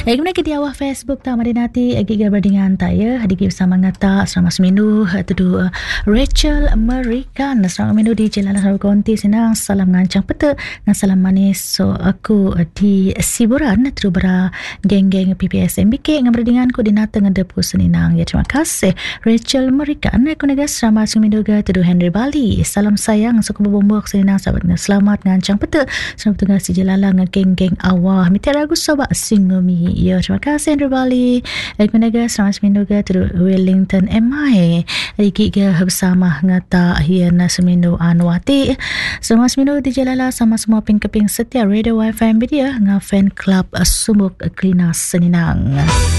Guna ke di awal Facebook tak madinati giga berdingan tak ya hadigi bersama ngata selama seminggu tu Rachel Merikan selama seminggu di Jalan Haru Konti senang salam ngancang peta dan salam manis so aku di Siburan tu bera geng-geng PPS MBK dengan berdingan ko di nata ngedepu seninang ya terima kasih Rachel Merikan aku negas selama seminggu tu Henry Bali salam sayang suku berbombok seninang sahabat selamat ngancang peta selamat tugas si Jalala ngegeng-geng awah miti ragu sobat singomi ya terima kasih Andrew Bali aku naga selamat seminggu tu Wellington MI lagi ke bersama ngata hian seminggu anwati selamat seminggu di Jalala sama semua ping-keping setia Radio YFM dia ngah fan club sumuk klinas seninang.